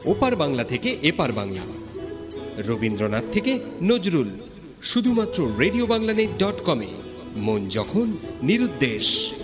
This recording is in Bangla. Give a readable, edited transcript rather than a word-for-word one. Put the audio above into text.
ওপার বাংলা থেকে এপার বাংলা, রবীন্দ্রনাথ থেকে নজরুল, শুধুমাত্র রেডিওবাংলানেট.কমে। মন যখন নিরুদ্দেশ।